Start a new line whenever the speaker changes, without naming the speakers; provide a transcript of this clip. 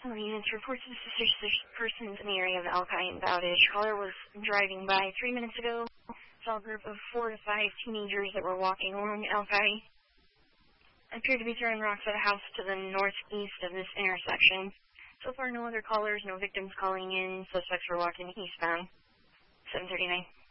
Hello, units. Report to the suspicious persons in the area of Alki and Bowditch. Caller was driving by 3 minutes ago. Saw a group of 4 to 5 teenagers that were walking along Alki. Appeared to be throwing rocks at a house to the northeast of this intersection. So far, no other callers, no victims calling in. Suspects were walking eastbound. 7:39.